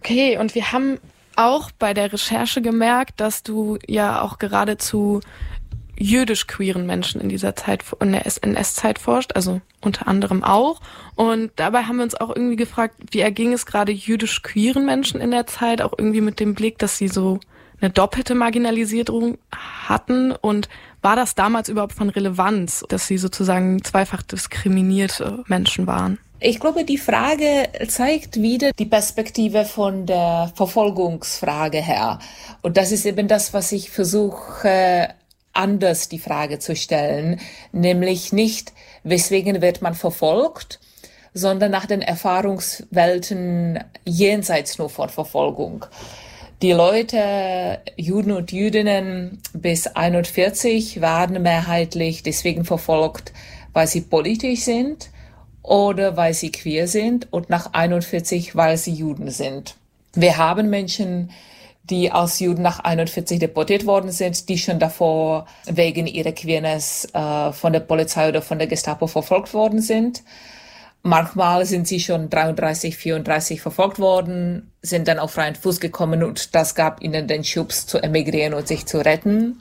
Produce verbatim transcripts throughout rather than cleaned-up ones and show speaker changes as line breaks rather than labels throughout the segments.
Okay, und wir haben auch bei der Recherche gemerkt, dass du ja auch geradezu jüdisch-queeren Menschen in dieser Zeit, in der S N S-Zeit forscht, also unter anderem auch. Und dabei haben wir uns auch irgendwie gefragt, wie erging es gerade jüdisch-queeren Menschen in der Zeit, auch irgendwie mit dem Blick, dass sie so eine doppelte Marginalisierung hatten, und war das damals überhaupt von Relevanz, dass sie sozusagen zweifach diskriminierte Menschen waren?
Ich glaube, die Frage zeigt wieder die Perspektive von der Verfolgungsfrage her. Und das ist eben das, was ich versuche, anders die Frage zu stellen, nämlich nicht, weswegen wird man verfolgt, sondern nach den Erfahrungswelten jenseits nur von Verfolgung. Die Leute, Juden und Jüdinnen bis einundvierzig, waren mehrheitlich deswegen verfolgt, weil sie politisch sind oder weil sie queer sind, und nach einundvierzig, weil sie Juden sind. Wir haben Menschen, die als Juden nach einundvierzig deportiert worden sind, die schon davor wegen ihrer Queerness äh, von der Polizei oder von der Gestapo verfolgt worden sind. Manchmal sind sie schon dreiunddreißig, vierunddreißig verfolgt worden, sind dann auf freien Fuß gekommen, und das gab ihnen den Schubs zu emigrieren und sich zu retten.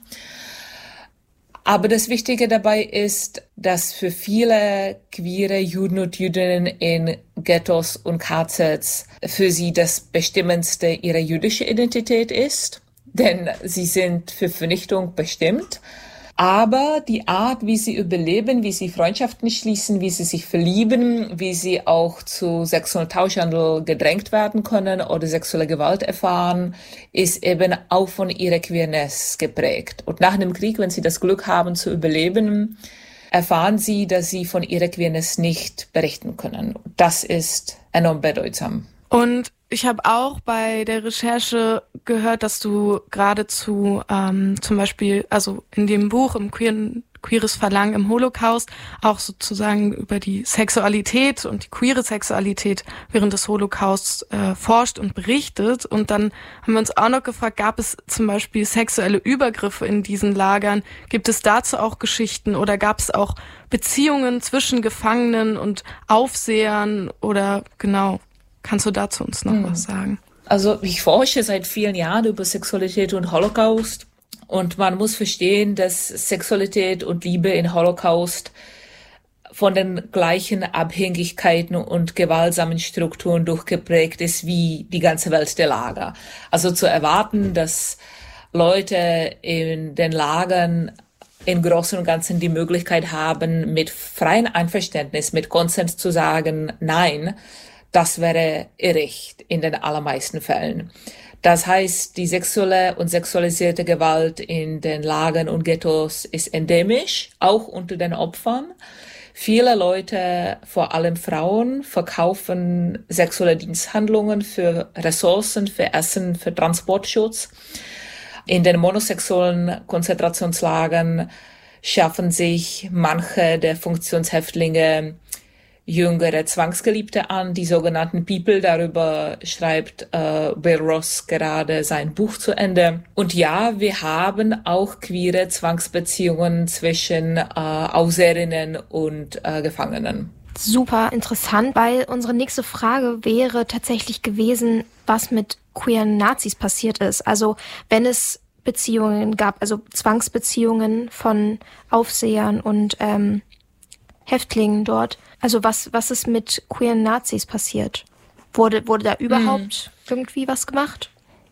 Aber das Wichtige dabei ist, dass für viele queere Juden und Jüdinnen in Ghettos und K Zs für sie das Bestimmendste ihre jüdische Identität ist, denn sie sind für Vernichtung bestimmt. Aber die Art, wie sie überleben, wie sie Freundschaften schließen, wie sie sich verlieben, wie sie auch zu sexuellem Tauschhandel gedrängt werden können oder sexuelle Gewalt erfahren, ist eben auch von ihrer Queerness geprägt. Und nach dem Krieg, wenn sie das Glück haben zu überleben, erfahren sie, dass sie von ihrer Queerness nicht berichten können. Das ist enorm bedeutsam.
Und ich habe auch bei der Recherche gehört, dass du geradezu ähm, zum Beispiel, also in dem Buch im queeren, Queeres Verlangen im Holocaust, auch sozusagen über die Sexualität und die queere Sexualität während des Holocausts äh, forscht und berichtet. Und dann haben wir uns auch noch gefragt, gab es zum Beispiel sexuelle Übergriffe in diesen Lagern? Gibt es dazu auch Geschichten, oder gab es auch Beziehungen zwischen Gefangenen und Aufsehern, oder genau? Kannst du dazu uns noch hm. was sagen?
Also ich forsche seit vielen Jahren über Sexualität und Holocaust, und man muss verstehen, dass Sexualität und Liebe in Holocaust von den gleichen Abhängigkeiten und gewaltsamen Strukturen durchgeprägt ist wie die ganze Welt der Lager. Also zu erwarten, dass Leute in den Lagern im Großen und Ganzen die Möglichkeit haben, mit freiem Einverständnis, mit Konsens zu sagen, nein, das wäre irrig in den allermeisten Fällen. Das heißt, die sexuelle und sexualisierte Gewalt in den Lagern und Ghettos ist endemisch, auch unter den Opfern. Viele Leute, vor allem Frauen, verkaufen sexuelle Diensthandlungen für Ressourcen, für Essen, für Transportschutz. In den monosexuellen Konzentrationslagern schaffen sich manche der Funktionshäftlinge jüngere Zwangsgeliebte an, die sogenannten People. Darüber schreibt äh, Bill Ross gerade sein Buch zu Ende. Und ja, wir haben auch queere Zwangsbeziehungen zwischen äh, Aufseherinnen und äh, Gefangenen.
Super interessant, weil unsere nächste Frage wäre tatsächlich gewesen, was mit queeren Nazis passiert ist. Also wenn es Beziehungen gab, also Zwangsbeziehungen von Aufsehern und ähm, Häftlingen dort. Also was was ist mit queeren Nazis passiert? Wurde wurde da überhaupt hm. irgendwie was gemacht?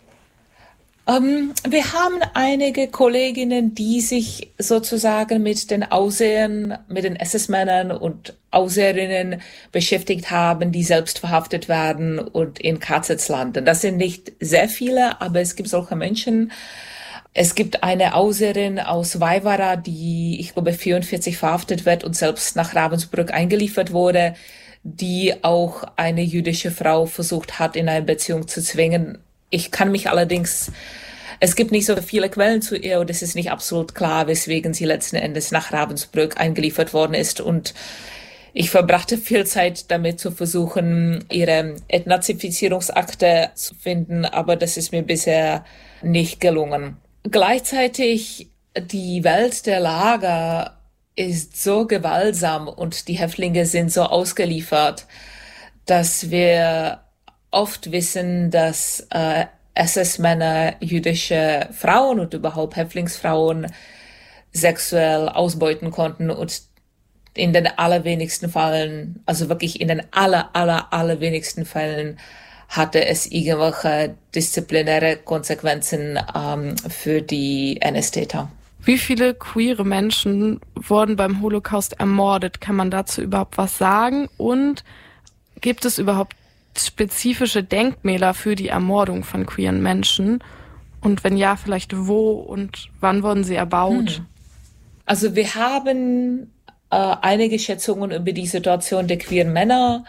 Um, wir haben einige Kolleginnen, die sich sozusagen mit den Aufsehern, mit den S S-Männern und Aufseherinnen beschäftigt haben, die selbst verhaftet werden und in K Zs landen. Das sind nicht sehr viele, aber es gibt solche Menschen. Es gibt eine Aufseherin aus Vajvara, die, ich glaube, vierundvierzig verhaftet wird und selbst nach Ravensbrück eingeliefert wurde, die auch eine jüdische Frau versucht hat, in eine Beziehung zu zwingen. Ich kann mich allerdings, es gibt nicht so viele Quellen zu ihr, und es ist nicht absolut klar, weswegen sie letzten Endes nach Ravensbrück eingeliefert worden ist. Und ich verbrachte viel Zeit damit zu versuchen, ihre Entnazifizierungsakte zu finden, aber das ist mir bisher nicht gelungen. Gleichzeitig, die Welt der Lager ist so gewaltsam und die Häftlinge sind so ausgeliefert, dass wir oft wissen, dass äh, S S-Männer jüdische Frauen und überhaupt Häftlingsfrauen sexuell ausbeuten konnten und in den allerwenigsten Fällen, also wirklich in den aller, aller, allerwenigsten Fällen hatte es irgendwelche disziplinäre Konsequenzen ähm, für die N S-Täter.
Wie viele queere Menschen wurden beim Holocaust ermordet? Kann man dazu überhaupt was sagen? Und gibt es überhaupt spezifische Denkmäler für die Ermordung von queeren Menschen? Und wenn ja, vielleicht wo und wann wurden sie erbaut?
Hm. Also wir haben äh, einige Schätzungen über die Situation der queeren Männer,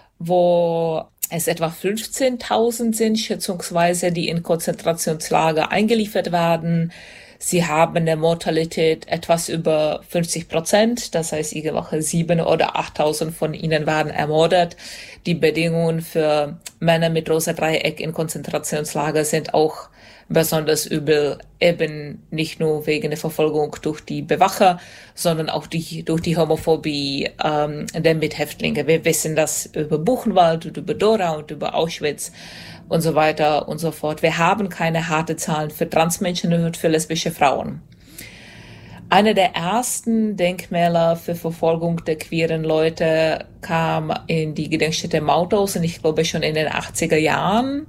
wo es etwa fünfzehntausend sind, schätzungsweise, die in Konzentrationslager eingeliefert werden. Sie haben eine Mortalität etwas über fünfzig Prozent, das heißt, irgendwelche sieben oder achttausend von ihnen waren ermordet. Die Bedingungen für Männer mit rosa Dreieck in Konzentrationslager sind auch besonders übel, eben nicht nur wegen der Verfolgung durch die Bewacher, sondern auch die, durch die Homophobie ähm, der Mithäftlinge. Wir wissen das über Buchenwald und über Dora und über Auschwitz und so weiter und so fort. Wir haben keine harte Zahlen für Transmenschen und für lesbische Frauen. Eine der ersten Denkmäler für Verfolgung der queeren Leute kam in die Gedenkstätte Mauthausen, ich glaube schon in den achtziger Jahren.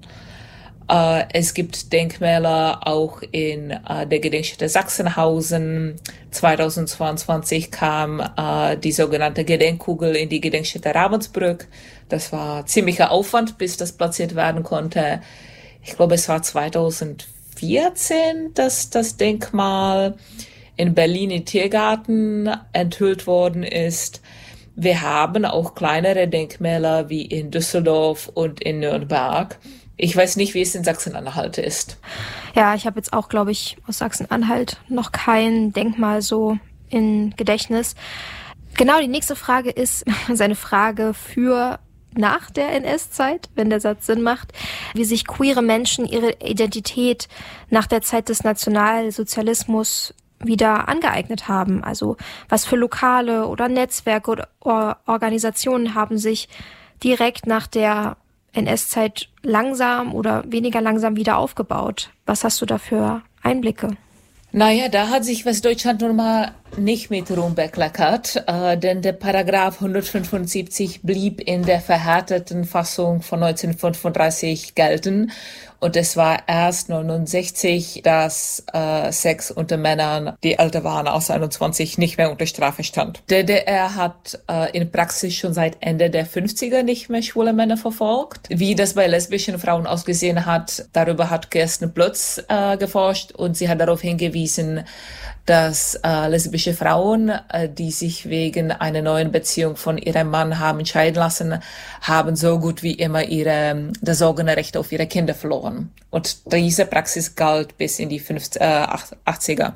Uh, es gibt Denkmäler auch in uh, der Gedenkstätte Sachsenhausen. zweitausendzweiundzwanzig kam uh, die sogenannte Gedenkkugel in die Gedenkstätte Ravensbrück. Das war ziemlicher Aufwand, bis das platziert werden konnte. Ich glaube, es war zweitausendvierzehn, dass das Denkmal in Berlin im Tiergarten enthüllt worden ist. Wir haben auch kleinere Denkmäler wie in Düsseldorf und in Nürnberg. Ich weiß nicht, wie es in Sachsen-Anhalt ist.
Ja, ich habe jetzt auch, glaube ich, aus Sachsen-Anhalt noch kein Denkmal so in Gedächtnis. Genau, die nächste Frage ist eine Frage für nach der N S-Zeit, wenn der Satz Sinn macht, wie sich queere Menschen ihre Identität nach der Zeit des Nationalsozialismus wieder angeeignet haben. Also was für Lokale oder Netzwerke oder Organisationen haben sich direkt nach der N S-Zeit langsam oder weniger langsam wieder aufgebaut. Was hast du da für Einblicke?
Naja, da hat sich Westdeutschland nun mal nicht mit Ruhm bekleckert, äh, denn der Paragraph hundertfünfundsiebzig blieb in der verhärteten Fassung von neunzehnhundertfünfunddreißig gelten. Und es war erst neunundsechzig, dass äh, Sex unter Männern, die älter waren als einundzwanzig, nicht mehr unter Strafe stand. Der D D R hat äh, in Praxis schon seit Ende der fünfziger nicht mehr schwule Männer verfolgt. Wie das bei lesbischen Frauen ausgesehen hat, darüber hat Kirsten Plötz äh, geforscht und sie hat darauf hingewiesen, dass äh, lesbische Frauen, äh, die sich wegen einer neuen Beziehung von ihrem Mann haben scheiden lassen, haben so gut wie immer ihre das Sorgerecht auf ihre Kinder verloren. Und diese Praxis galt bis in die achtziger.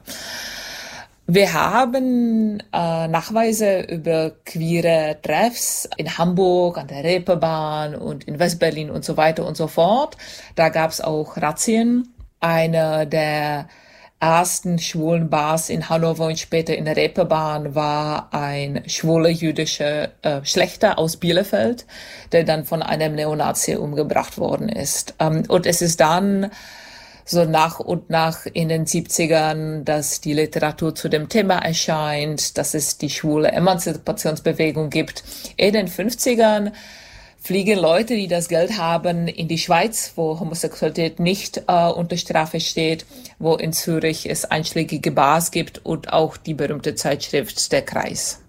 Wir haben äh, Nachweise über queere Treffs in Hamburg, an der Reeperbahn und in Westberlin und so weiter und so fort. Da gab es auch Razzien. Eine der ersten schwulen Bars in Hannover und später in der Reeperbahn war ein schwuler jüdischer äh, Schlächter aus Bielefeld, der dann von einem Neonazi umgebracht worden ist. Ähm, und es ist dann so nach und nach in den siebzigern, dass die Literatur zu dem Thema erscheint, dass es die schwule Emanzipationsbewegung gibt. In den fünfzigern fliegen Leute, die das Geld haben, in die Schweiz, wo Homosexualität nicht äh, unter Strafe steht, wo in Zürich es einschlägige Bars gibt und auch die berühmte Zeitschrift Der Kreis.